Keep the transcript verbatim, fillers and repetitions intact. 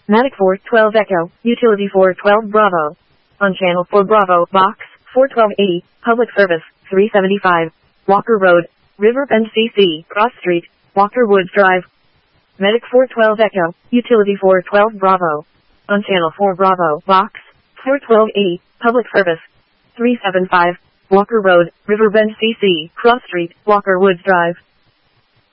Matic four twelve Echo, Utility four twelve Bravo. On Channel four Bravo, Box, four twelve eighty, Public Service, three seventy-five, Walker Road, Riverbend C C, Cross Street, Walker Woods Drive. Medic four twelve Echo, Utility four twelve Bravo. On Channel four Bravo, Box, four twelve eighty, Public Service, three seventy-five, Walker Road, Riverbend C C, Cross Street, Walker Woods Drive.